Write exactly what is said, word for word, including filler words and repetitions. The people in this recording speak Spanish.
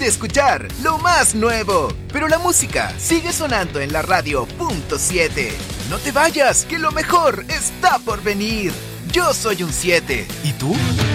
de escuchar lo más nuevo. Pero la música sigue sonando en la radio punto siete. No te vayas, que lo mejor está por venir. Yo soy un siete. ¿Y tú?